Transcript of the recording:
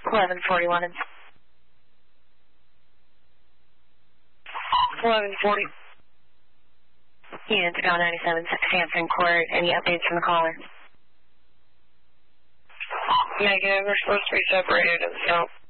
1141. 1140. Unit to Gal 97, Sampson Court. Any updates from the caller? Negative. We're supposed to be separated at the south.